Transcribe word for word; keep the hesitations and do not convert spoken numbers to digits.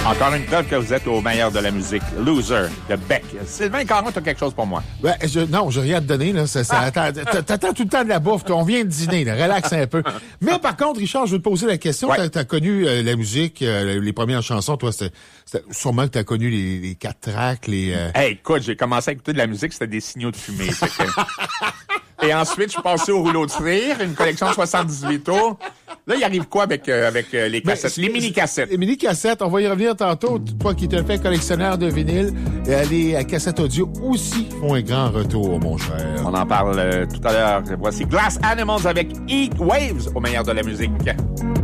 Encore une preuve que vous êtes au meilleur de la musique. Loser, de Beck. Sylvain Caron, t'as quelque chose pour moi? Ben, je, non, j'ai rien à te donner, là. Ça, ça, Ah. attends, t'attends tout le temps de la bouffe. On vient de dîner, là. Relax un peu. Mais par contre, Richard, je veux te poser la question. Ouais. T'as, t'as connu euh, la musique, euh, les premières chansons. Toi, c'était, c'était sûrement que t'as connu les, les quatre tracks, les... Euh... Hey, écoute, j'ai commencé à écouter de la musique, c'était des signaux de fumée. Fait que... Et ensuite, je suis passé au rouleau de cire, une collection de soixante-dix-huit tours. Là, il arrive quoi avec, euh, avec euh, les cassettes? Ben, les mini-cassettes. Les mini-cassettes, on va y revenir tantôt. Toi qui es un fait collectionneur de vinyle, euh, les euh, cassettes audio aussi font un grand retour, mon cher. On en parle euh, tout à l'heure. Voici Glass Animals avec Heat Waves au meilleur de la musique.